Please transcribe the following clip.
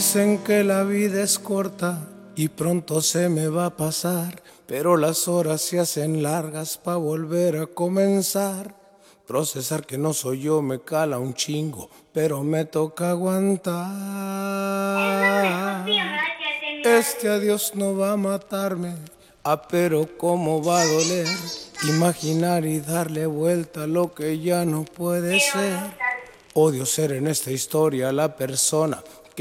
Dicen que la vida es corta y pronto se me va a pasar, pero las horas se hacen largas pa' volver a comenzar. Procesar que no soy yo me cala un chingo, pero me toca aguantar. Este adiós no va a matarme, pero cómo va a doler imaginar y darle vuelta a lo que ya no puede ser. Odio ser en esta historia la persona